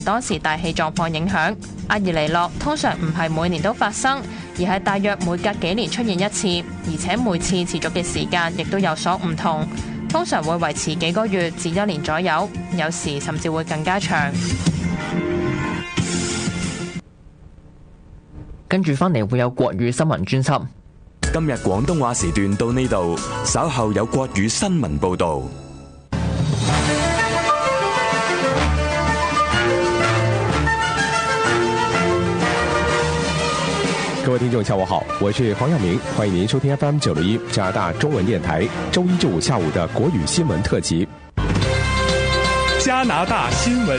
當時大氣狀況影響。阿爾尼諾通常唔係每年都發生，而係大約每隔幾年出現一次，而且每次持續嘅時間亦都有所唔同，通常會維持幾個月至1年左右，有時甚至會更加長。 跟住翻嚟會有國語新聞專輯。 今日廣東話時段到呢度，稍後有國語新聞報導。 各位聽眾下午好，我是黃耀明，歡迎您收聽 FM 961加拿大中文電台周一至五下午的國語新聞特輯。 加拿大新聞。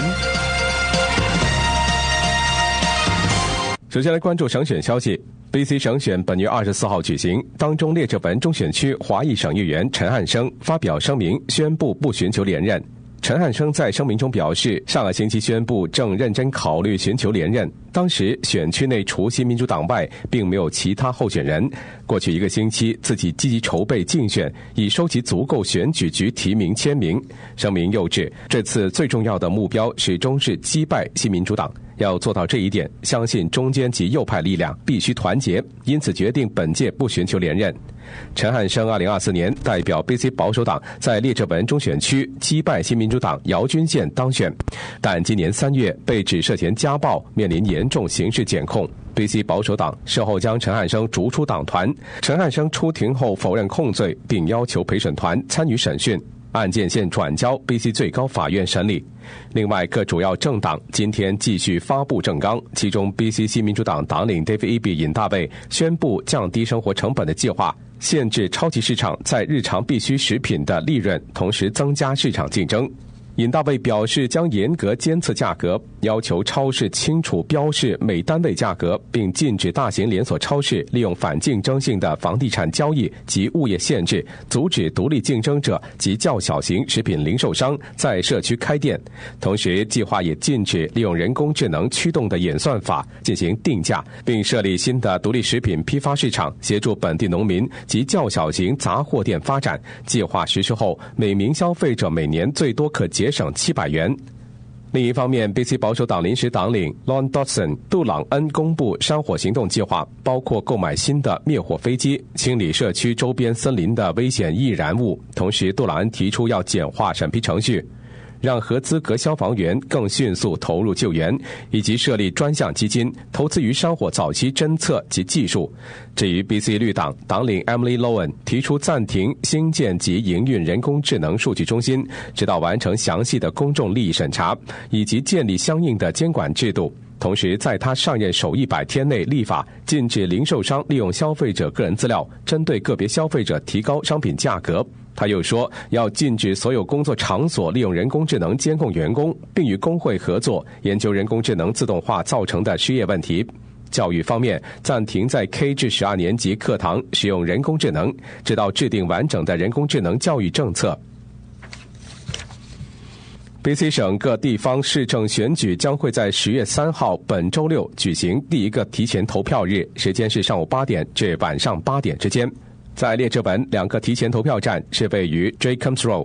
首先來關注省選消息。BC 省選本月24號舉行，當中列治文中選區華裔省議員陳漢生發表聲明，宣布不尋求連任。陳漢生在聲明中表示，上個星期宣布正認真考慮尋求連任，當時選區內除新民主黨外並沒有其他候選人。過去1個星期自己積極籌備競選，以收集足夠選舉局提名簽名。聲明又指，這次最重要的目標始終是擊敗新民主黨。要做到這一點，相信中間及右派力量必須團結，因此決定本屆不尋求連任。陳漢生2024年代表 BC 保守黨在列治文中選區擊敗新民主黨姚君健當選，但今年3月被指涉嫌家暴，面臨嚴重刑事檢控。BC 保守黨事後將陳漢生逐出黨團，陳漢生出庭後否認控罪，並要求陪審團參與審訊。案件現轉交 BC 最高法院審理。另外，各主要政黨今天繼續發布政綱，其中 BC 新民主黨黨領 David Eby 尹大衛宣布降低生活成本的計劃，限制超級市場在日常必需食品的利潤，同時增加市場競爭。尹大衛表示將嚴格監測價格，要求超市清楚標示每單位價格，並禁止大型連鎖超市利用反競爭性的房地產交易及物業限制，阻止獨立競爭者及較小型食品零售商在社區開店。同時，計劃也禁止利用人工智能驅動的演算法進行定價，並設立新的獨立食品批發市場，協助本地農民及較小型雜貨店發展。計劃實施後，每名消費者每年最多可節省700元。另一方面 ，BC 保守黨臨時黨領 Lon Dodson 杜朗恩公布山火行動計劃，包括購買新的滅火飛機，清理社區周邊森林的危險易燃物。同時，杜朗恩提出要簡化審批程序，讓合資格消防員更迅速投入救援，以及設立專項基金，投資於山火早期偵測及技術。至於 BC 綠黨黨領 Emily Lowen 提出暫停興建及營運人工智能數據中心，直到完成詳細的公眾利益審查，以及建立相應的監管制度。同時，在他上任首100天內立法，禁止零售商利用消費者個人資料，針對個別消費者提高商品價格。他又說，要禁止所有工作場所利用人工智能監控員工，並與工會合作，研究人工智能自動化造成的失業問題。教育方面，暫停在 K 至12年級課堂使用人工智能，直到制定完整的人工智能教育政策。BC 省各地方市政選舉將會在10月3號本週六舉行第一個提前投票日，時間是上午8點至晚上8點之間。在列治文2個提前投票站是位於 Jacobs Road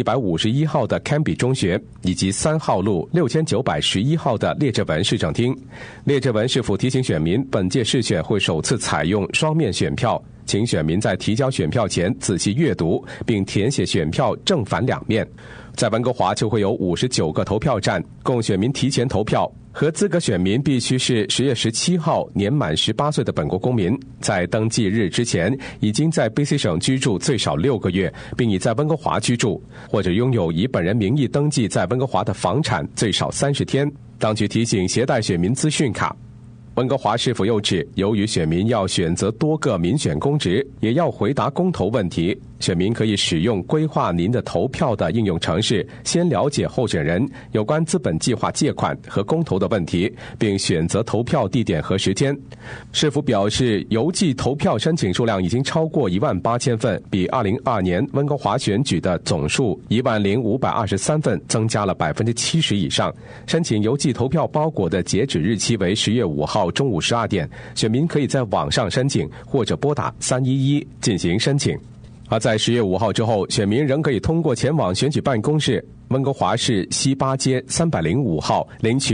4151號的 Cambie 中學，以及3號路6911號的列治文市政廳。列治文市府提醒選民，本屆市選會首次採用雙面選票，請選民在提交選票前仔細閱讀，並填寫選票正反兩面。在溫哥華就會有59個投票站，供選民提前投票。合資格選民必須是10月17號年滿18歲的本國公民，在登記日之前已經在 BC 省居住最少6個月，並已在溫哥華居住，或者擁有以本人名義登記在溫哥華的房產最少30天。當局提醒攜帶選民資訊卡。溫哥華市府又指，由於選民要選擇多個民選公職，也要回答公投問題，選民可以使用規劃您的投票的應用程式，先了解候選人有關資本計劃借款和公投的問題，並選擇投票地點和時間。市府表示，郵寄投票申請數量已經超過18000份，比2022年溫哥華選舉的總數10523份增加了70%以上。申請郵寄投票包裹的截止日期為10月5號中午12點，選民可以在網上申請或者撥打311進行申請。而在10月5號之後，選民仍可以通過前往選舉辦公室溫哥華市西巴街305號領取